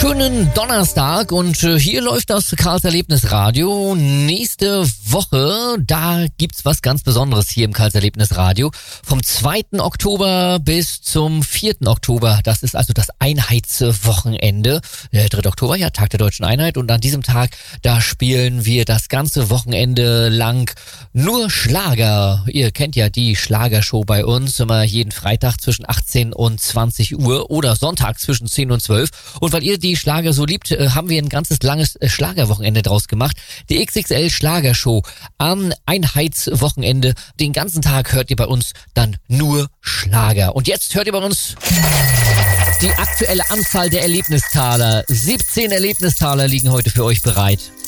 Schönen Donnerstag und hier läuft das Karls Erlebnisradio. Nächste Woche, da gibt's was ganz Besonderes hier im Karls Erlebnisradio. Vom 2. Oktober bis zum 4. Oktober, das ist also das Einheitswochenende. Der 3. Oktober, ja, Tag der Deutschen Einheit, und an diesem Tag, da spielen wir das ganze Wochenende lang nur Schlager. Ihr kennt ja die Schlagershow bei uns, immer jeden Freitag zwischen 18 und 20 Uhr oder Sonntag zwischen 10 und 12. Und weil ihr die Schlager so liebt, haben wir ein ganzes langes Schlagerwochenende draus gemacht. Die XXL Schlagershow am Einheitswochenende. Den ganzen Tag hört ihr bei uns dann nur Schlager. Und jetzt hört ihr bei uns die aktuelle Anzahl der Erlebnistaler. 17 Erlebnistaler liegen heute für euch bereit.